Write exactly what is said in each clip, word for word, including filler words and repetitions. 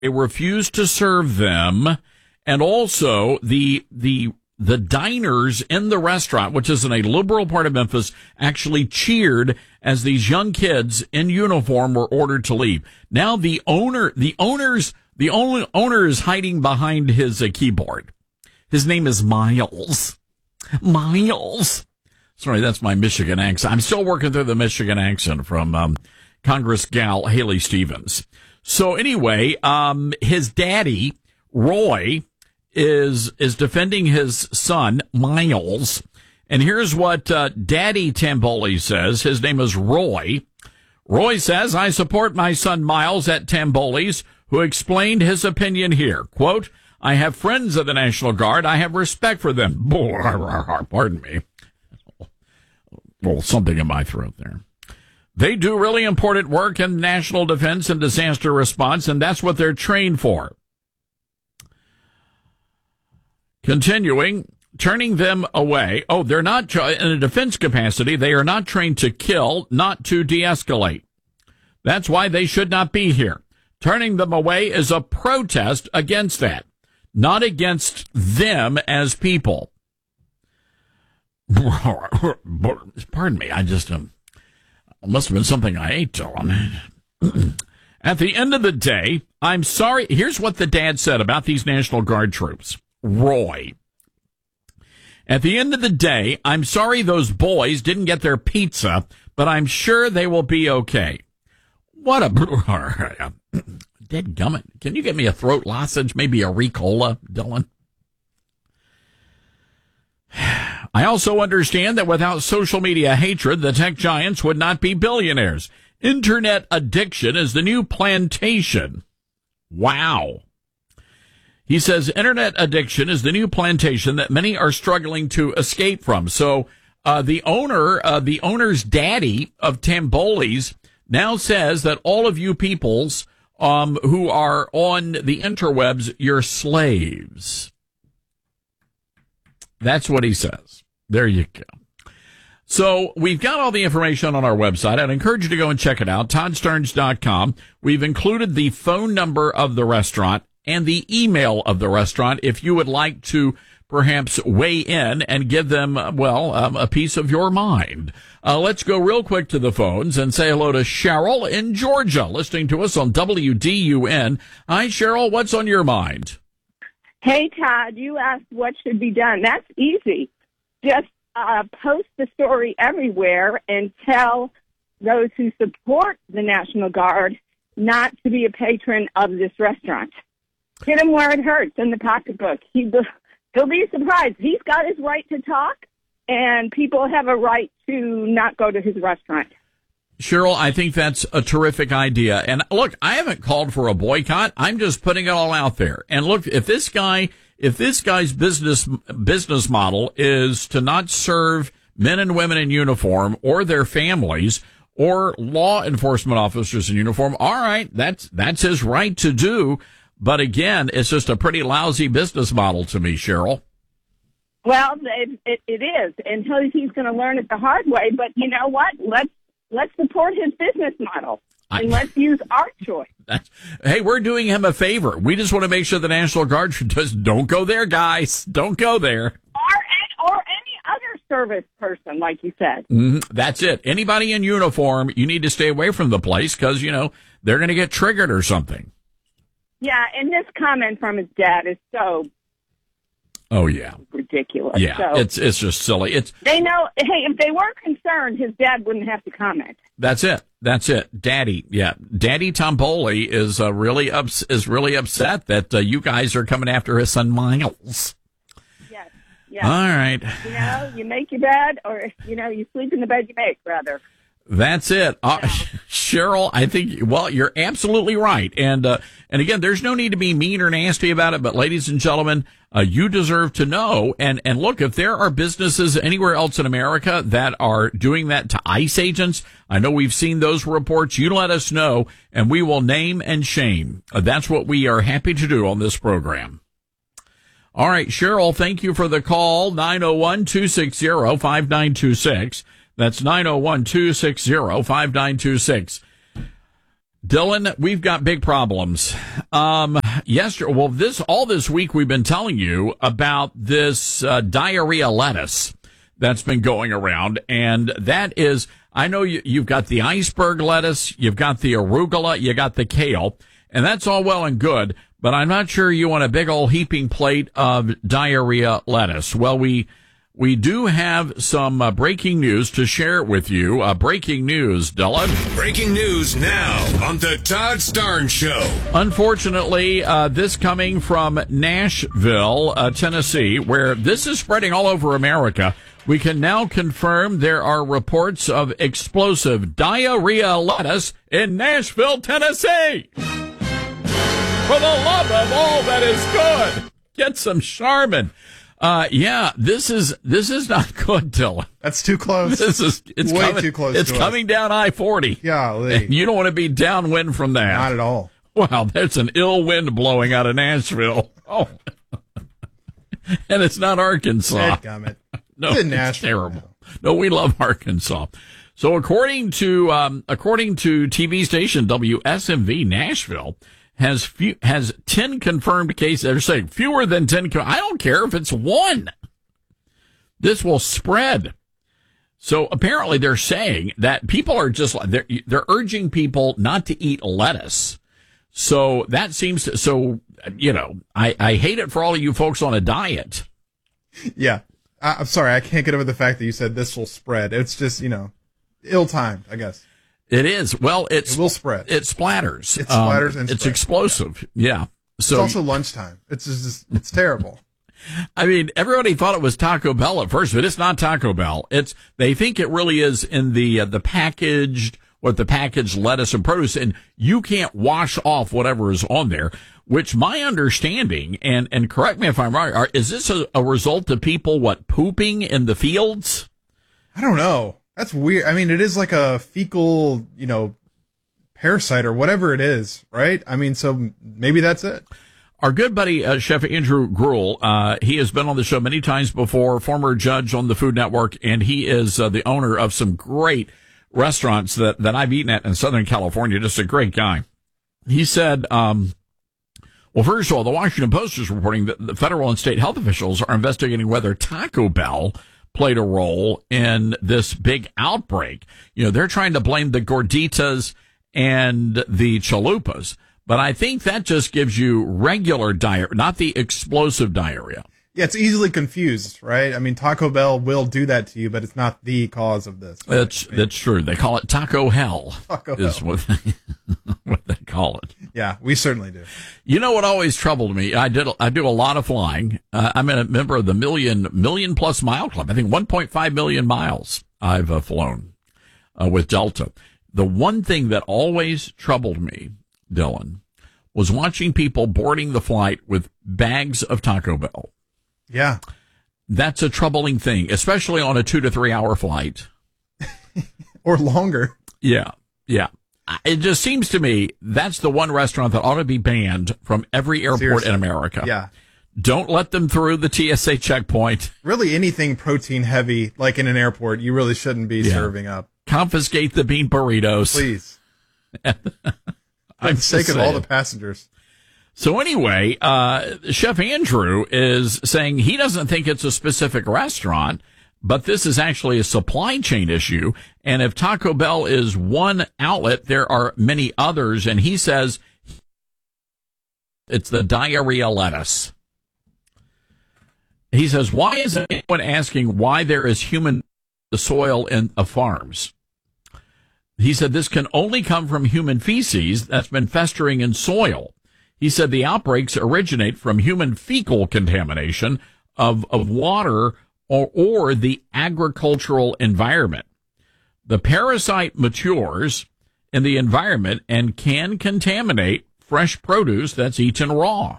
They refused to serve them. And also the, the, the diners in the restaurant, which is in a liberal part of Memphis, actually cheered as these young kids in uniform were ordered to leave. Now the owner, the owners, the owner, owner is hiding behind his uh, keyboard. His name is Miles. Miles. Sorry, that's my Michigan accent. I'm still working through the Michigan accent from um, Congress gal Haley Stevens. So anyway, um, his daddy, Roy, is is defending his son, Miles. And here's what uh, Daddy Tamboli says. His name is Roy. Roy says, I support my son Miles at Tamboli's, who explained his opinion here. Quote, I have friends of the National Guard. I have respect for them. Pardon me. Well, something in my throat there. They do really important work in national defense and disaster response, and that's what they're trained for. Continuing, turning them away. Oh, they're not, in a defense capacity, they are not trained to kill, not to de-escalate. That's why they should not be here. Turning them away is a protest against that, not against them as people. Pardon me, I just, um, must have been something I ate, Dylan. At the end of the day, I'm sorry. Here's what the dad said about these National Guard troops. Roy. At the end of the day, I'm sorry those boys didn't get their pizza, but I'm sure they will be okay. What a dead gummit. Can you get me a throat lozenge, maybe a Ricola, Dylan? I also understand that without social media hatred, the tech giants would not be billionaires. Internet addiction is the new plantation. Wow. He says internet addiction is the new plantation that many are struggling to escape from. So uh, the owner, uh, the owner's daddy of Tamboli's now says that all of you peoples um, who are on the interwebs, you're slaves. That's what he says. There you go. So we've got all the information on our website. I'd encourage you to go and check it out, todd stearns dot com. We've included the phone number of the restaurant and the email of the restaurant if you would like to perhaps weigh in and give them, well, um, a piece of your mind. Uh, let's go real quick to the phones and say hello to Cheryl in Georgia, listening to us on W D U N. Hi, Cheryl. What's on your mind? Hey, Todd, you asked what should be done. That's easy. Just uh, post the story everywhere and tell those who support the National Guard not to be a patron of this restaurant. Hit him where it hurts, in the pocketbook. He, he'll be surprised. He's got his right to talk, and people have a right to not go to his restaurant. Cheryl, I think that's a terrific idea. And look, I haven't called for a boycott. I'm just putting it all out there. And look, if this guy, if this guy's business, business model is to not serve men and women in uniform or their families or law enforcement officers in uniform, all right, that's, that's his right to do. But again, it's just a pretty lousy business model to me, Cheryl. Well, it, it, it is until he's going to learn it the hard way. But you know what? Let's let's support his business model and I, let's use our choice. That's, hey, we're doing him a favor. We just want to make sure the National Guard just don't go there, guys. Don't go there. Or or any other service person, like you said. Mm-hmm. That's it. Anybody in uniform, you need to stay away from the place because you know they're going to get triggered or something. Yeah, and this comment from his dad is so oh yeah ridiculous. Yeah, so, it's it's just silly. It's they know. Hey, if they were concerned, his dad wouldn't have to comment. That's it. That's it. Daddy, yeah, Daddy Tamboli is uh, really ups- is really upset that uh, you guys are coming after his son Miles. Yes. Yes. All right. You know, you make your bed, or you know, you sleep in the bed you make, rather. That's it. Uh, Cheryl, I think, well, you're absolutely right. And, uh, and again, there's no need to be mean or nasty about it, but ladies and gentlemen, uh, you deserve to know. And, and look, if there are businesses anywhere else in America that are doing that to ICE agents, I know we've seen those reports. You let us know and we will name and shame. Uh, that's what we are happy to do on this program. All right, Cheryl, thank you for the call. nine oh one, two six zero, five nine two six. That's nine oh one, two six zero, five nine two six. Dylan, we've got big problems. Um, yesterday, well, this, all this week we've been telling you about this, uh, diarrhea lettuce that's been going around. And that is, I know you, you've got the iceberg lettuce, you've got the arugula, you got the kale, and that's all well and good, but I'm not sure you want a big old heaping plate of diarrhea lettuce. Well, we, We do have some uh, breaking news to share with you. Uh, breaking news, Dylan. Breaking news now on the Todd Starnes Show. Unfortunately, uh, this coming from Nashville, uh, Tennessee, where this is spreading all over America. We can now confirm there are reports of explosive diarrhea lettuce in Nashville, Tennessee. For the love of all that is good, get some Charmin. Uh, yeah, this is, this is not good, Dylan. That's too close. This is, it's way coming, too close. It's to coming us. down I forty. Golly. And you don't want to be downwind from that. Not at all. Wow, there's an ill wind blowing out of Nashville. Oh. And it's not Arkansas. Dadgummit. No, It's it's in Nashville terrible. No, we love Arkansas. So according to, um, according to T V station W S M V Nashville, has few, has ten confirmed cases. They're saying fewer than ten. I don't care if it's one. This will spread. So apparently they're saying that people are just, they're, they're urging people not to eat lettuce. So that seems to, so, you know, I, I hate it for all of you folks on a diet. Yeah. I, I'm sorry. I can't get over the fact that you said this will spread. It's just, you know, ill-timed, I guess. It is. Well, it's, it will spread. It splatters. It splatters um, and it's spreads. explosive. Yeah. yeah. So it's also lunchtime. It's just, it's terrible. I mean, everybody thought it was Taco Bell at first, but it's not Taco Bell. It's, they think it really is in the, uh, the packaged, what the packaged lettuce and produce, and you can't wash off whatever is on there, which my understanding, and, and correct me if I'm wrong, are, is this a, a result of people, what, pooping in the fields? I don't know. That's weird. I mean, it is like a fecal, you know, parasite or whatever it is, right? I mean, so maybe that's it. Our good buddy, uh, Chef Andrew Gruel, uh, he has been on the show many times before, former judge on the Food Network, and he is uh, the owner of some great restaurants that, that I've eaten at in Southern California. Just a great guy. He said, um, well, first of all, the Washington Post is reporting that the federal and state health officials are investigating whether Taco Bell played a role in this big outbreak. You know, they're trying to blame the gorditas and the chalupas. But I think that just gives you regular diarrhea, not the explosive diarrhea. Yeah, it's easily confused, right? I mean, Taco Bell will do that to you, but it's not the cause of this. Right? That's I mean, that's true. They call it Taco Hell. Taco is Hell. What, they, what they call it. Yeah, we certainly do. You know what always troubled me? I did. I do a lot of flying. Uh, I'm a member of the million million plus mile club. I think one point five million miles I've uh, flown uh, with Delta. The one thing that always troubled me, Dylan, was watching people boarding the flight with bags of Taco Bell. Yeah. That's a troubling thing, especially on a two to three hour flight. Or longer. Yeah. Yeah. It just seems to me that's the one restaurant that ought to be banned from every airport Seriously. in America. Yeah. Don't let them through the T S A checkpoint. Really anything protein heavy, like in an airport, you really shouldn't be Yeah. serving up. Confiscate the bean burritos. Please. I'm For the sake of all saying. the passengers. So anyway, uh, Chef Andrew is saying he doesn't think it's a specific restaurant, but this is actually a supply chain issue. And if Taco Bell is one outlet, there are many others. And he says it's the diarrhea lettuce. He says, why is anyone asking why there is human the soil in of farms? He said this can only come from human feces that's been festering in soil. He said the outbreaks originate from human fecal contamination of, of water or, or the agricultural environment. The parasite matures in the environment and can contaminate fresh produce that's eaten raw.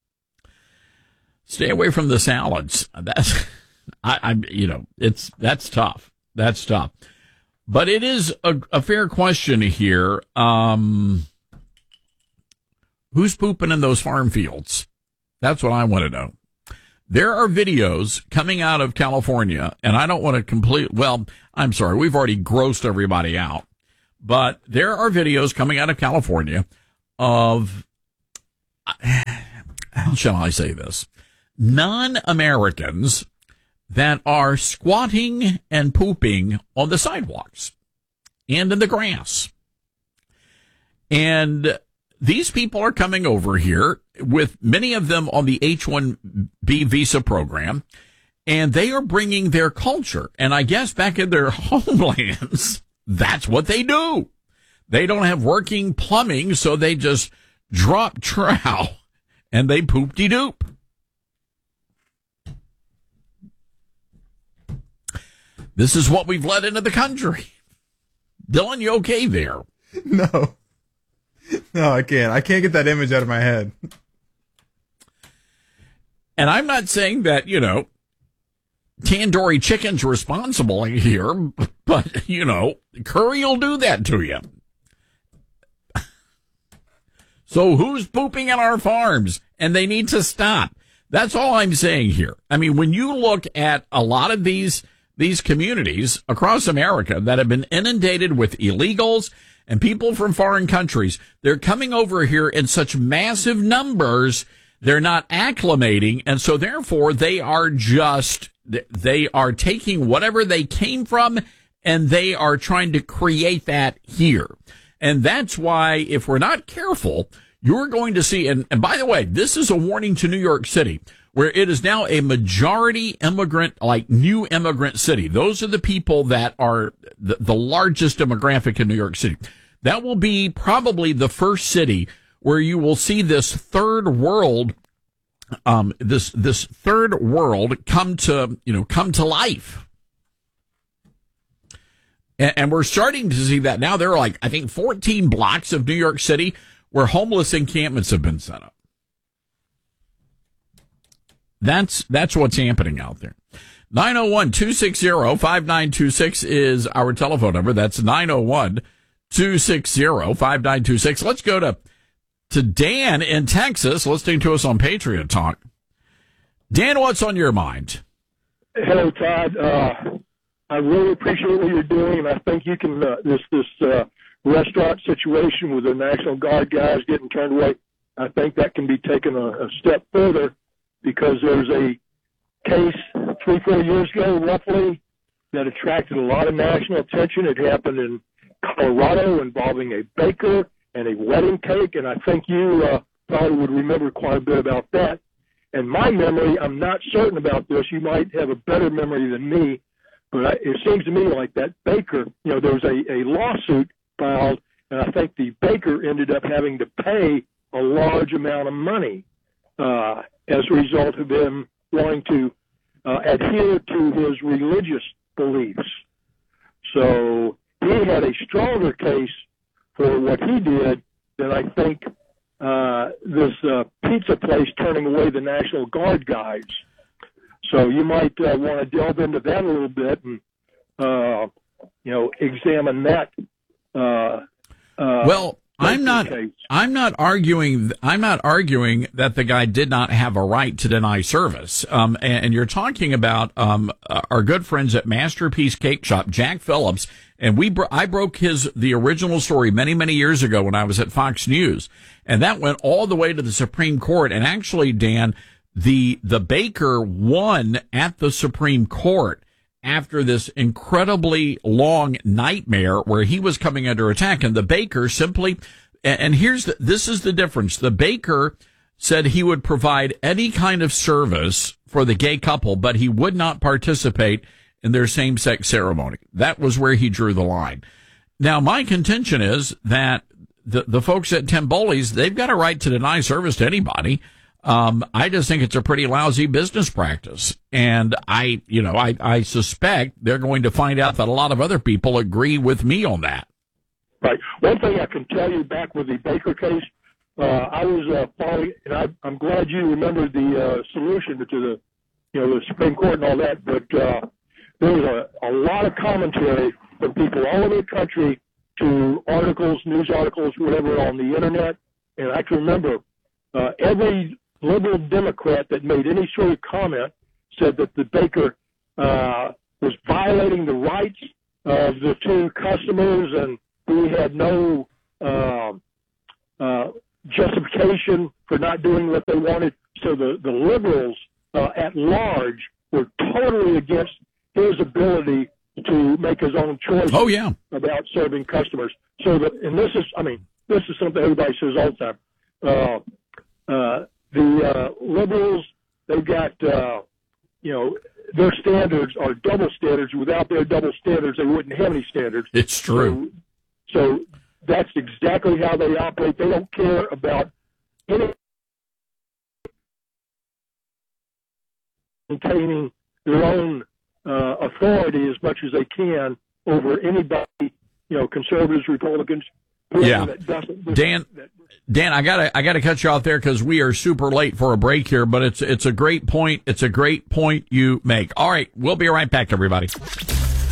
Stay away from the salads. That's, I, I, you know, it's, that's tough. That's tough. But it is a, a fair question here. Um, who's pooping in those farm fields? That's what I want to know. There are videos coming out of California, and I don't want to complete, well, I'm sorry, we've already grossed everybody out. but there are videos coming out of California of, how shall I say this, non-Americans that are squatting and pooping on the sidewalks and in the grass. And these people are coming over here, with many of them on the H one B visa program, and they are bringing their culture. And I guess back in their homelands, that's what they do. They don't have working plumbing, so they just drop trow and they poop-de-doop. This is what we've let into the country. Dylan, you okay there? No. No, I can't. I can't get that image out of my head. And I'm not saying that, you know, tandoori chicken's responsible here, but, you know, curry will do that to you. So who's pooping in our farms? And they need to stop. That's all I'm saying here. I mean, when you look at a lot of these these communities across America that have been inundated with illegals and people from foreign countries, they're coming over here in such massive numbers, they're not acclimating, and so therefore they are just, they are taking whatever they came from and they are trying to create that here. And that's why, if we're not careful, you're going to see, and, and by the way, this is a warning to New York City, where it is now a majority immigrant, like new immigrant city. Those are the people that are the, the largest demographic in New York City. That will be probably the first city where you will see this third world, um, this, this third world come to, you know, come to life. And, and we're starting to see that now. There are like, I think, fourteen blocks of New York City where homeless encampments have been set up. That's that's what's happening out there. nine oh one, two six zero, five nine two six is our telephone number. That's nine oh one, two six zero, five nine two six. Let's go to, to Dan in Texas, listening to us on Patriot Talk. Dan, what's on your mind? Hello, Todd. Uh, I really appreciate what you're doing, and I think you can, uh, this, this uh, restaurant situation with the National Guard guys getting turned away, I think that can be taken a, a step further, because there's a case three, four years ago, roughly, that attracted a lot of national attention. It happened in Colorado involving a baker and a wedding cake, and I think you uh, probably would remember quite a bit about that. And my memory, I'm not certain about this. You might have a better memory than me, but I, it seems to me like that baker, you know, there was a, a lawsuit filed, and I think the baker ended up having to pay a large amount of money uh, as a result of him wanting to uh, adhere to his religious beliefs. So he had a stronger case for what he did than I think uh, this uh, pizza place turning away the National Guard guys. So you might uh, want to delve into that a little bit and, uh, you know, examine that. Uh, uh, well, I'm not. Case. I'm not arguing. I'm not arguing that the guy did not have a right to deny service. Um, and, and you're talking about um, our good friends at Masterpiece Cake Shop, Jack Phillips, and we. Bro- I broke his the original story many many years ago when I was at Fox News, and that went all the way to the Supreme Court. And actually, Dan, the the baker won at the Supreme Court after this incredibly long nightmare where he was coming under attack, and the baker simply, and here's the, this is the difference. The baker said he would provide any kind of service for the gay couple, but he would not participate in their same-sex ceremony. That was where he drew the line. Now, my contention is that the, the folks at Timboli's, they've got a right to deny service to anybody. Um, I just think it's a pretty lousy business practice. And I, you know, I, I suspect they're going to find out that a lot of other people agree with me on that. Right. One thing I can tell you back with the Baker case, uh, I was uh, following, and I, I'm glad you remembered the uh, solution to the, you know, the Supreme Court and all that, but uh, there was a, a lot of commentary from people all over the country to articles, news articles, whatever, on the Internet. And I can remember uh, every liberal Democrat that made any sort of comment said that the baker uh, was violating the rights of the two customers and we had no uh, uh, justification for not doing what they wanted. So the, the liberals uh, at large were totally against his ability to make his own choice Oh, yeah. about serving customers. So that, and this is, I mean, this is something everybody says all the time. Uh, uh, the uh, liberals, they've got, uh, you know, their standards are double standards. Without their double standards, they wouldn't have any standards. It's true. So, so that's exactly how they operate. They don't care about any maintaining their own uh, authority as much as they can over anybody, you know, conservatives, Republicans. Yeah. That doesn't, Dan, that, Dan, I gotta, I gotta cut you off there because we are super late for a break here, but it's, it's a great point. It's a great point you make. All right. We'll be right back, everybody.